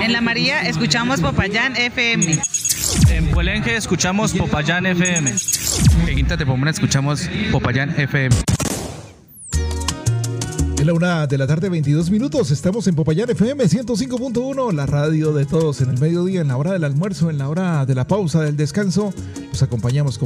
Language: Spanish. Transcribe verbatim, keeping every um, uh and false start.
En La María escuchamos Popayán F M. En Puelenque escuchamos Popayán F M. En Quinta de Pomona escuchamos Popayán F M. En la una de la tarde, veintidós minutos, estamos en Popayán F M ciento cinco punto uno, la radio de todos, en el mediodía, en la hora del almuerzo, en la hora de la pausa, del descanso. Los acompañamos con